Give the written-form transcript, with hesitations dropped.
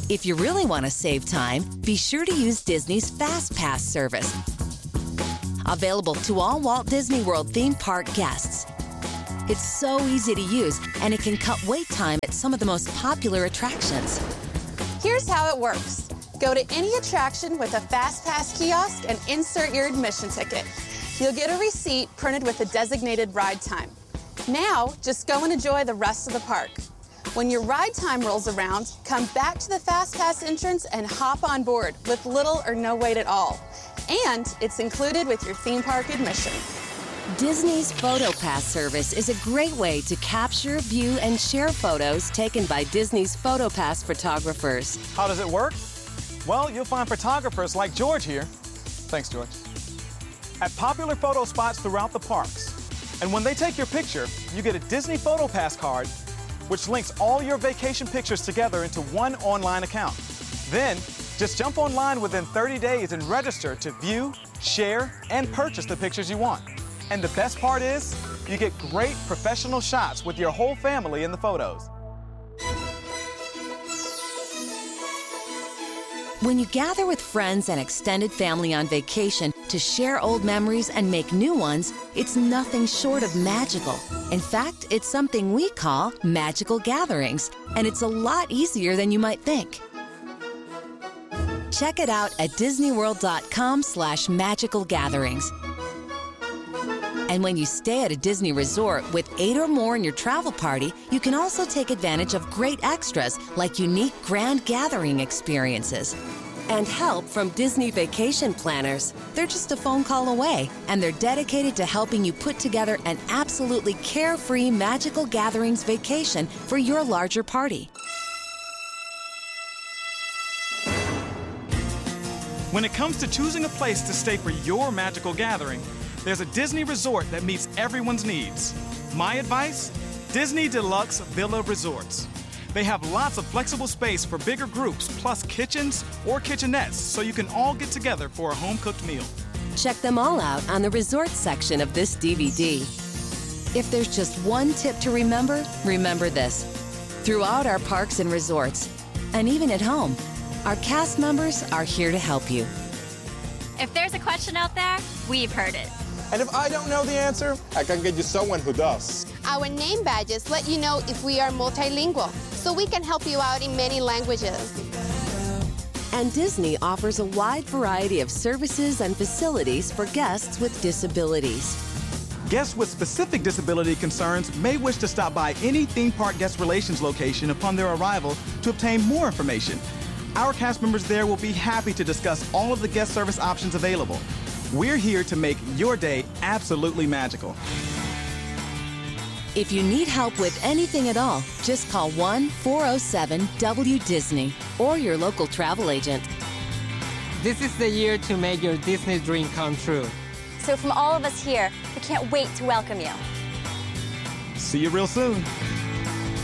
If you really want to save time, be sure to use Disney's Fast Pass service. Available to all Walt Disney World theme park guests. It's so easy to use, and it can cut wait time at some of the most popular attractions. Here's how it works. Go to any attraction with a Fast Pass kiosk and insert your admission ticket. You'll get a receipt printed with the designated ride time. Now, just go and enjoy the rest of the park. When your ride time rolls around, come back to the Fast Pass entrance and hop on board with little or no wait at all. And it's included with your theme park admission. Disney's PhotoPass service is a great way to capture, view, and share photos taken by Disney's PhotoPass photographers. How does it work? Well, you'll find photographers like George here. Thanks, George. At popular photo spots throughout the parks. And when they take your picture, you get a Disney PhotoPass card, which links all your vacation pictures together into one online account. Then, just jump online within 30 days and register to view, share, and purchase the pictures you want. And the best part is, you get great professional shots with your whole family in the photos. When you gather with friends and extended family on vacation to share old memories and make new ones, it's nothing short of magical. In fact, it's something we call magical gatherings, and it's a lot easier than you might think. Check it out at disneyworld.com/magicalgatherings. And when you stay at a Disney resort with 8 or more in your travel party, you can also take advantage of great extras like unique grand gathering experiences. And help from Disney Vacation Planners. They're just a phone call away, and they're dedicated to helping you put together an absolutely carefree magical gatherings vacation for your larger party. When it comes to choosing a place to stay for your magical gathering, there's a Disney resort that meets everyone's needs. My advice? Disney Deluxe Villa Resorts. They have lots of flexible space for bigger groups, plus kitchens or kitchenettes, so you can all get together for a home-cooked meal. Check them all out on the resorts section of this DVD. If there's just one tip to remember, remember this. Throughout our parks and resorts, and even at home, our cast members are here to help you. If there's a question out there, we've heard it. And if I don't know the answer, I can get you someone who does. Our name badges let you know if we are multilingual, so we can help you out in many languages. And Disney offers a wide variety of services and facilities for guests with disabilities. Guests with specific disability concerns may wish to stop by any theme park guest relations location upon their arrival to obtain more information. Our cast members there will be happy to discuss all of the guest service options available. We're here to make your day absolutely magical. If you need help with anything at all, just call 1-407-WDisney or your local travel agent. This is the year to make your Disney dream come true. So from all of us here, we can't wait to welcome you. See you real soon.